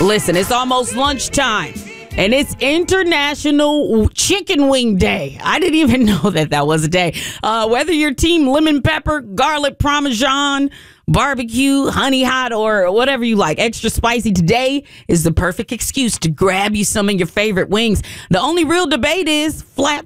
Listen, it's almost lunchtime, and it's International Chicken Wing Day. I didn't even know that was a day. Whether you're team lemon pepper, garlic parmesan, barbecue, honey hot, or whatever you like, extra spicy, today is the perfect excuse to grab you some of your favorite wings. The only real debate is flat